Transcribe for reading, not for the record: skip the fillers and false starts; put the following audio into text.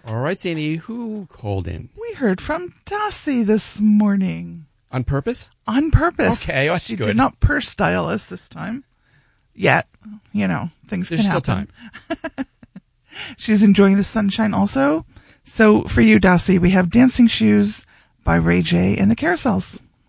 All right, Sandy, who called in? We heard from Dossie this morning. On purpose? On purpose. Okay, that's she good. She did not purse style us this time. Yet. You know, things There's can still happen. time. She's enjoying the sunshine also. So for you, Dossie, we have Dancing Shoes by Ray J and the Carousels.